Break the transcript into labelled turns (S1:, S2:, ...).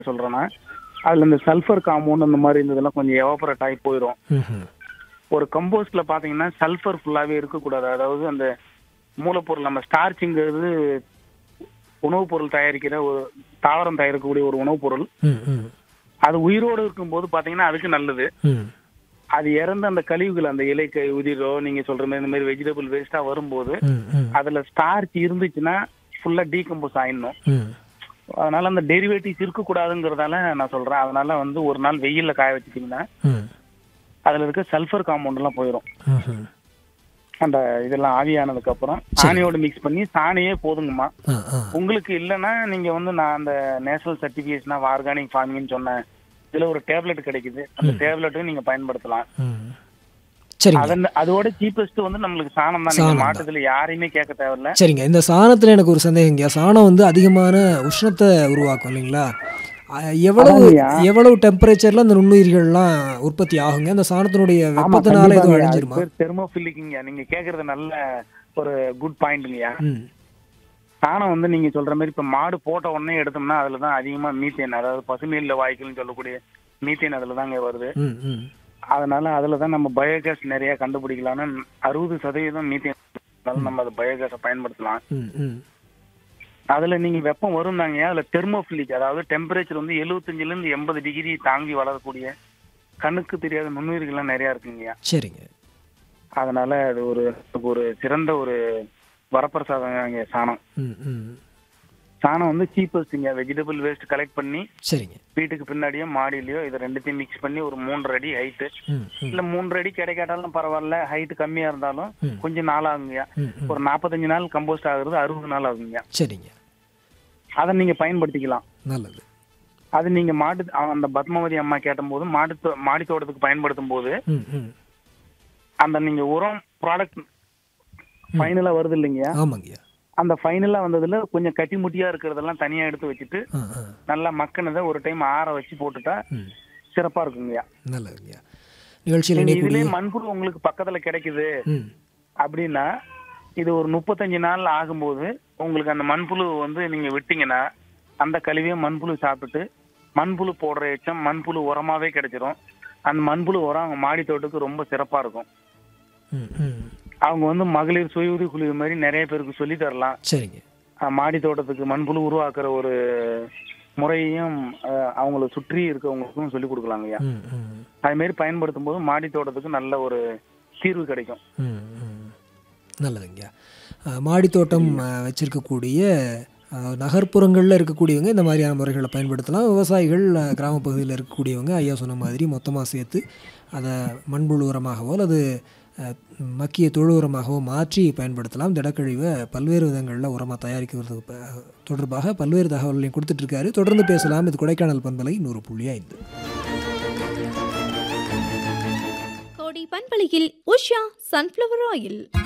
S1: சொல்றேன்னா, அதுல இந்த சல்ஃபர் காம்பவுண்ட் அந்த மாதிரி இருந்ததெல்லாம் கொஞ்சம் எவாபரேட் ஆகி போயிடும்.
S2: ம்ஹ்ம்.
S1: ஒரு கம்போஸ்ட்ல பாத்தீங்கன்னா சல்ஃபர் ஃபுல்லாவே இருக்கக்கூடாது. அதாவது அந்த மூலப்பொருள் நம்ம ஸ்டார்ச்ங்கிறது உணவுப் பொருள் தயாரிக்கிற ஒரு தாவரம் தயாரிக்கக்கூடிய ஒரு உணவுப் பொருள்.
S2: ம், ம்,
S1: அது உயிரோடு இருக்கும்போது பாத்தீங்கன்னா அதுக்கு நல்லது.
S2: ம்,
S1: அது இறந்த அந்த கழிவுகள், அந்த இலை உதிரோ நீங்க சொல்ற மாதிரி இந்த மாதிரி வெஜிடபிள் வேஸ்டா வரும்போது
S2: ம், ம்,
S1: அதுல ஸ்டார்ச் இருந்துச்சுன்னா ஃபுல்லா டீகம்போஸ் ஆயிடணும்.
S2: ம்.
S1: அதனால அந்த டெரிவேட்டிவ்ஸ் இருக்கக்கூடாதுங்கிறதால நான் சொல்றேன். அதனால வந்து ஒரு நாள் வெயில்ல காய வச்சுட்டீங்கன்னா
S2: ம்,
S1: அதுல இருக்க சல்ஃபர் காம்பவுண்ட் எல்லாம் போயிடும்.
S2: ம்ஹ்ம்.
S1: அந்த இதெல்லாம் ஆவியானதுக்கு அப்புறம் சாணியோட மிக்ஸ் பண்ணி சாணியே போதுங்கம்மா.
S2: ஆ, ஆ.
S1: உங்களுக்கு இல்லைன்னா நீங்க வந்து நான் அந்த நேஷனல் சர்டிபிகேஷன் ஆஃப் ஆர்கானிக் ஃபார்மிங்னு சொன்னேன். இதுல ஒரு டேப்லெட் கிடைக்குது. அந்த டேப்லெட்டும் நீங்க பயன்படுத்தலாம்.
S2: ம். சரிங்க.
S1: அதோட சீப்பஸ்ட் வந்து நம்மளுக்கு சாணம் தான். நீங்க
S2: சாணம் தான்.
S1: மாட்டுல யாரையுமே கேட்க தேவையில்ல.
S2: சரிங்க. இந்த சாணத்துல எனக்கு ஒரு சந்தேகங்க. சாணம் வந்து அதிகமான உஷ்ணத்தை உருவாக்கும் இல்லைங்களா? எவ்வளவு
S1: அதாங்கய்யா.
S2: எவ்வளவு டெம்பரேச்சர்ல அந்த நுண்ணுயிர்கள்லாம் உற்பத்தி ஆகுங்க? அந்த சாணத்தினுடைய
S1: ஆமா,
S2: வெப்பத்தினால எதுவும்
S1: கண்டிப்பாங்கய்யா.
S2: அழிஞ்சிருமா?
S1: அது பேர் தெர்மோஃபிலிக்குங்கய்யா. நீங்க கேக்குறது நல்ல ஒரு குட் பாயிண்ட்ங்கய்யா.
S2: ம்,
S1: சாணம் வந்து நீங்க சொல்ற மாதிரி இப்ப மாடு போட்ட உடனே எடுத்தோம்னா அதுலதான் அதிகமா மீத்தேன், அதாவது பசுமையில்ல வாய்க்கல்னு சொல்லக்கூடிய மீத்தேன் அதுலதாங்க வருது.
S2: ம், ம்,
S1: அதனால அதுலதான் நம்ம பயோகேஸ் நிறைய கண்டுபிடிக்கலாம்னு 60% மீத்தேன் நம்ம அது பயோகேஸை பயன்படுத்தலாம்.
S2: ம், ம்.
S1: அதுல நீங்க வெப்பம் வரும்னாங்க. அதுல தெர்மோஃபிலிக், அதாவது டெம்பரேச்சர் வந்து 75 இருந்து 80 டிகிரி தாங்கி வளரக்கூடிய கண்ணுக்கு தெரியாத நுண்ணுயிர்கள்லாம் நிறைய இருக்குங்கய்யா.
S2: சரிங்க.
S1: அதனால அது ஒரு ஒரு சிறந்த ஒரு வரப்பிரசாதம் சாணம்.
S2: ம், ம்.
S1: சாணம் வந்து சீப்பஸ்ட்ங்க. வெஜிடபிள் வேஸ்ட் கலெக்ட் பண்ணி
S2: சரிங்க. வீட்டுக்கு
S1: பின்னாடியோ மாடியிலயோ இதை ரெண்டுத்தையும் மிக்ஸ் பண்ணி ஒரு 3 அடி ஹைட்டு,
S2: ம், ம்,
S1: இல்ல 3 அடி கிடைக்காட்டாலும் பரவாயில்ல, ஹைட் கம்மியா இருந்தாலும்
S2: ம்.
S1: கொஞ்சம் நாள் ஆகுங்கய்யா.
S2: ம், ம்.
S1: ஒரு 45 நாள் கம்போஸ்ட் ஆகுறது 60 நாள் ஆகுங்கய்யா.
S2: சரிங்க.
S1: அதை நீங்க பயன்படுத்திக்கலாம்.
S2: நல்லது.
S1: அது நீங்க அந்த பத்மாவதி அம்மா கேட்டபோது மாடி தோட்டத்துக்கு பயன்படுத்தும் போது
S2: ம், ம்.
S1: அந்த நீங்க உரம் ப்ராடக்ட் ஃபைனலா வருது இல்லைங்கய்யா,
S2: ஆமாங்கய்யா.
S1: அந்த ஃபைனலா வந்ததுல கொஞ்சம் கட்டி முட்டியா இருக்கிறதெல்லாம் தனியா எடுத்து வச்சுட்டு
S2: ஆ, ஆ.
S1: நல்லா மக்கினதை ஒரு டைம் ஆற வச்சு போட்டுட்டா
S2: ம்.
S1: சிறப்பா இருக்குங்கய்யா.
S2: நல்லதுங்கய்யா. நிகழ்ச்சியில்
S1: நீங்க
S2: இணையக்கூடிய
S1: இதுலயே மண்புழு உங்களுக்கு பக்கத்துல கிடைக்குது
S2: ம்,
S1: அப்படின்னா இது ஒரு 35 நாள் ஆகும்போது உங்களுக்கு அந்த மண்புழு வந்து நீங்க விட்டீங்கன்னா அந்த கழிவையை மண்புழு சாப்பிட்டுட்டு மண்புழு போடுற எச்சம் மண்புழு உரமாவே கிடைச்சிரும். அந்த மண்புழு உரம் அவங்க மாடி தோட்டத்துக்கு ரொம்ப சிறப்பா இருக்கும்.
S2: ம், ம்.
S1: அவங்க வந்து மகளிர் சுய உதவி குழு மாதிரி நிறைய பேருக்கு சொல்லி தரலாம்.
S2: சரிங்க.
S1: மாடி தோட்டத்துக்கு மண்புழு உருவாக்குற ஒரு முறையையும் அவங்கள சுற்றி இருக்கவங்களுக்கும் சொல்லி கொடுக்கலாங்கய்யா.
S2: ம், ம்.
S1: அது மாதிரி பயன்படுத்தும் போது மாடி தோட்டத்துக்கு நல்ல ஒரு தீர்வு கிடைக்கும்.
S2: ம், ம். நல்லதுங்கய்யா. மாடித்தோட்டம் வச்சிருக்கக்கூடிய நகர்ப்புறங்களில் இருக்கக்கூடியவங்க இந்த மாதிரியான முறைகளை பயன்படுத்தலாம். விவசாயிகள் கிராமப்பகுதியில் இருக்கக்கூடியவங்க ஐயா சொன்ன மாதிரி மொத்தமாக சேர்த்து அதை மண்புழு உரமாகவோ அல்லது மக்கிய தொழு உரமாகவோ மாற்றி பயன்படுத்தலாம். திடக்கழிவை பல்வேறு விதங்களில் உரமாக தயாரிக்கிறது தொடர்பாக பல்வேறு தகவல்களையும் கொடுத்துட்ருக்காரு. தொடர்ந்து பேசலாம். இது கொடைக்கானல் பண்பலை 100.5.
S3: கோடை பண்பலையில் உஷா சன்ஃப்ளவர் ஆயில்.